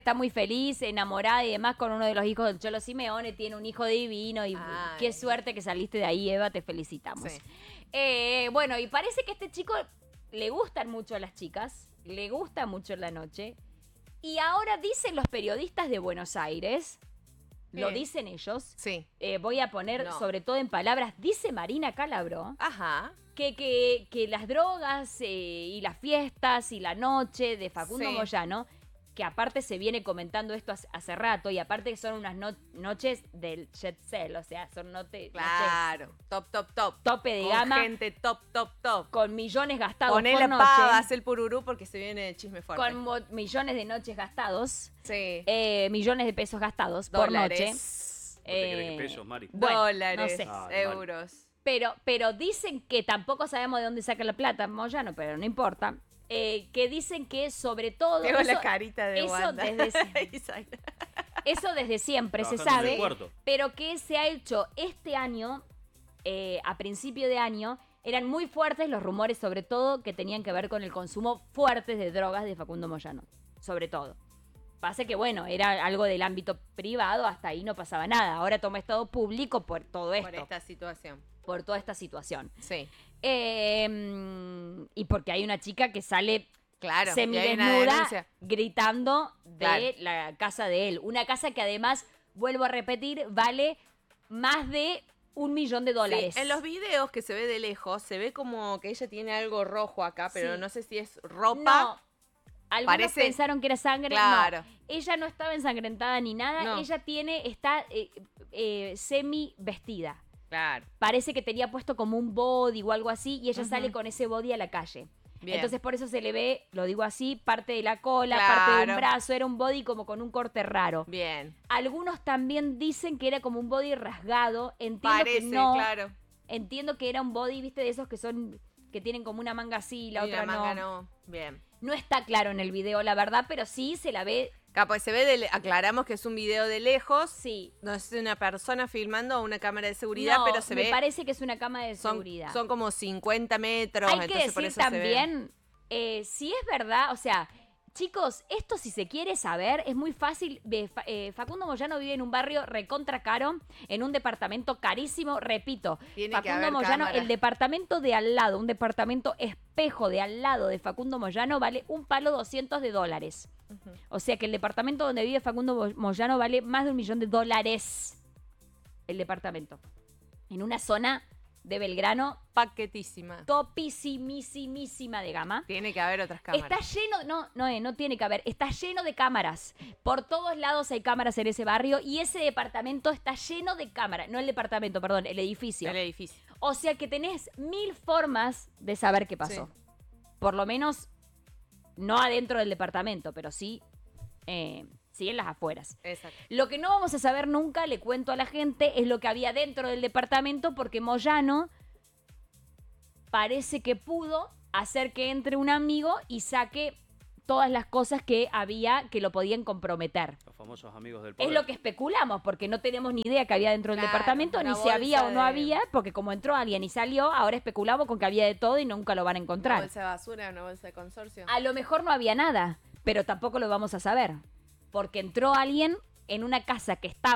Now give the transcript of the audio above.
está muy feliz, enamorada y demás con uno de los hijos del Cholo Simeone, tiene un hijo divino y qué suerte que saliste de ahí, Eva, te felicitamos. Sí. Bueno, y parece que a este chico le gustan mucho las chicas, le gusta mucho la noche, y ahora dicen los periodistas de Buenos Aires, lo dicen ellos, voy a poner sobre todo en palabras, dice Marina Calabró, que las drogas y las fiestas y la noche de Facundo Moyano, que aparte se viene comentando esto hace rato, y aparte son unas noches del jet set, o sea, son noches tope de gama, con gente top, con millones gastados ponele por noche, pavas, el pururú, porque se viene el chisme fuerte, con millones de noches gastados, millones de pesos gastados por noche. ¿No te crees que pesos, Mari? Bueno, dólares, no sé. euros. Pero dicen que tampoco sabemos de dónde saca la plata Moyano, pero no importa. Que dicen que sobre todo... Tengo la carita de eso Wanda. Eso desde siempre se sabe, pero que se ha hecho este año, a principio de año, eran muy fuertes los rumores, sobre todo, que tenían que ver con el consumo fuerte de drogas de Facundo Moyano, sobre todo. Pasa que, bueno, era algo del ámbito privado, hasta ahí no pasaba nada. Ahora toma estado público por todo esto. Por esta situación. Por toda esta situación. Sí. Y porque hay una chica que sale semidesnuda gritando de la casa de él. Una casa que además, vuelvo a repetir, vale más de $1 millón. Sí, en los videos que se ve de lejos, se ve como que ella tiene algo rojo acá, pero no sé si es ropa. No. Algunos pensaron que era sangre. Claro. No, ella no estaba ensangrentada ni nada. No. Ella está semi vestida. Claro. Parece que tenía puesto como un body o algo así, y ella sale con ese body a la calle. Bien. Entonces por eso se le ve, lo digo así, parte de la cola, parte de un brazo. Era un body como con un corte raro. Bien. Algunos también dicen que era como un body rasgado. Entiendo Parece, que no. Claro. Entiendo que era un body, viste, de esos que tienen como una manga así y la otra manga no. Bien. No está claro en el video, la verdad, pero sí se la ve. Pues se ve, aclaramos que es un video de lejos. Sí. No es una persona filmando o una cámara de seguridad, pero se ve. Me parece que es una cámara de seguridad. Son como 50 metros. Hay que decir también, si es verdad, o sea, chicos, esto si se quiere saber, es muy fácil. Facundo Moyano vive en un barrio recontra caro, en un departamento carísimo, repito. Facundo Moyano, el departamento de al lado, un departamento espejo de al lado de Facundo Moyano vale un palo $200. O sea que el departamento donde vive Facundo Moyano vale más de $1 millón. El departamento. En una zona de Belgrano, paquetísima, topísimísima de gama. Tiene que haber otras cámaras. Está lleno, no tiene que haber, está lleno de cámaras. Por todos lados hay cámaras en ese barrio y ese departamento está lleno de cámaras. No el departamento, perdón, el edificio. El edificio. O sea que tenés 1000 formas de saber qué pasó. Sí. Por lo menos, no adentro del departamento, pero sí en las afueras. Exacto. Lo que no vamos a saber nunca, le cuento a la gente, es lo que había dentro del departamento, porque Moyano parece que pudo hacer que entre un amigo y saque todas las cosas que había que lo podían comprometer. Los famosos amigos del poder. Es lo que especulamos, porque no tenemos ni idea que había dentro del departamento, ni si había o no había, porque como entró alguien y salió, ahora especulamos con que había de todo y nunca lo van a encontrar. ¿Una bolsa de basura, una bolsa de consorcio? A lo mejor no había nada, pero tampoco lo vamos a saber. Porque entró alguien en una casa que estaba